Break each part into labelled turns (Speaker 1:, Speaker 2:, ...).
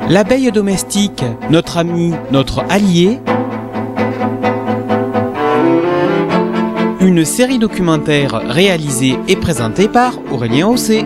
Speaker 1: L'abeille domestique, notre ami, notre allié. Une série documentaire réalisée et présentée par Aurélien Haussé.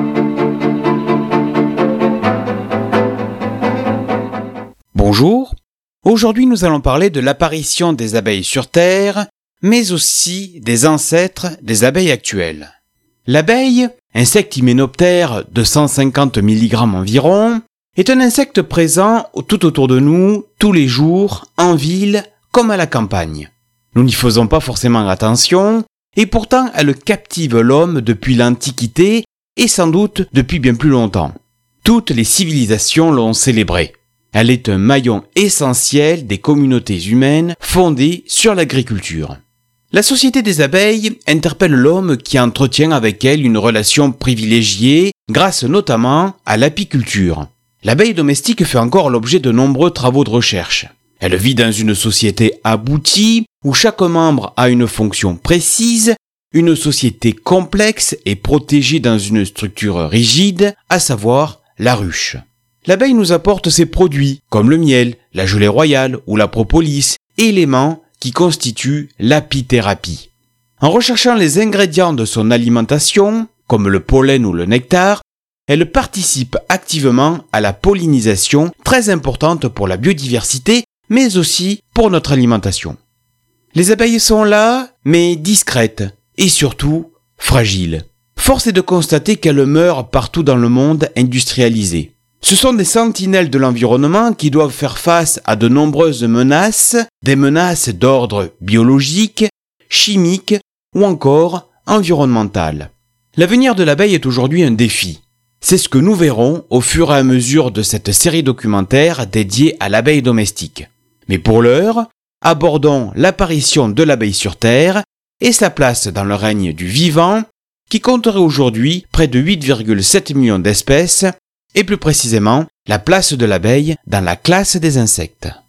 Speaker 1: Bonjour, aujourd'hui nous allons parler de l'apparition des abeilles sur Terre, mais aussi des ancêtres des abeilles actuelles. L'abeille, insecte hyménoptère de 150 mg environ, est un insecte présent tout autour de nous, tous les jours, en ville comme à la campagne. Nous n'y faisons pas forcément attention, et pourtant elle captive l'homme depuis l'Antiquité et sans doute depuis bien plus longtemps. Toutes les civilisations l'ont célébrée. Elle est un maillon essentiel des communautés humaines fondées sur l'agriculture. La société des abeilles interpelle l'homme qui entretient avec elle une relation privilégiée grâce notamment à l'apiculture. L'abeille domestique fait encore l'objet de nombreux travaux de recherche. Elle vit dans une société aboutie où chaque membre a une fonction précise, une société complexe et protégée dans une structure rigide, à savoir la ruche. L'abeille nous apporte ses produits, comme le miel, la gelée royale ou la propolis, éléments qui constituent l'apithérapie. En recherchant les ingrédients de son alimentation, comme le pollen ou le nectar, elle participe activement à la pollinisation, très importante pour la biodiversité, mais aussi pour notre alimentation. Les abeilles sont là, mais discrètes, et surtout fragiles. Force est de constater qu'elles meurent partout dans le monde industrialisé. Ce sont des sentinelles de l'environnement qui doivent faire face à de nombreuses menaces, des menaces d'ordre biologique, chimique ou encore environnemental. L'avenir de l'abeille est aujourd'hui un défi. C'est ce que nous verrons au fur et à mesure de cette série documentaire dédiée à l'abeille domestique. Mais pour l'heure, abordons l'apparition de l'abeille sur Terre et sa place dans le règne du vivant, qui compterait aujourd'hui près de 8,7 millions d'espèces, et plus précisément la place de l'abeille dans la classe des insectes.